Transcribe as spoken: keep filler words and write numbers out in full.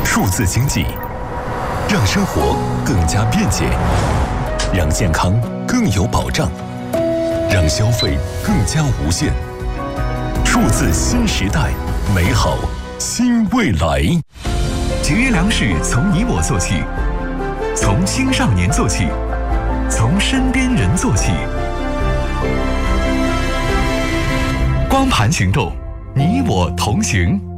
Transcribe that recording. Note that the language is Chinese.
数字经济，让生活更加便捷，让健康更有保障，让消费更加无限。数字新时代，美好新未来。 节约粮食从你我做起，从青少年做起，从身边人做起。光盘行动，你我同行。